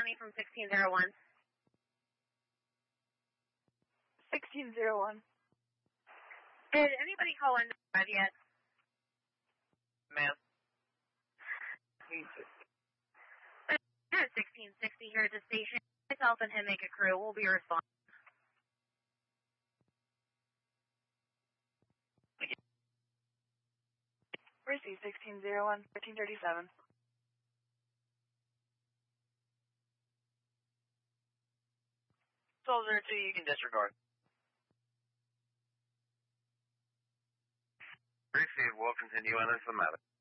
County from 1601. 1601. Did anybody call in yet? Ma'am. 1660 here at the station. Myself and him make a crew. We'll be responding. Receive 1601, 1337. Soldier 2, you can disregard. Receive, we'll continue on informatics.